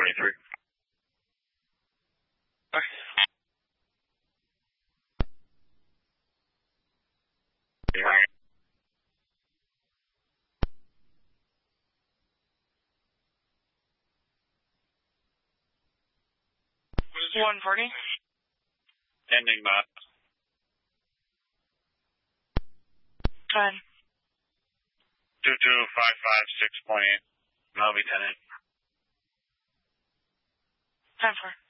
23. Yeah. 140. Ending map. 10. 22556.8. Melby 10. 10 4.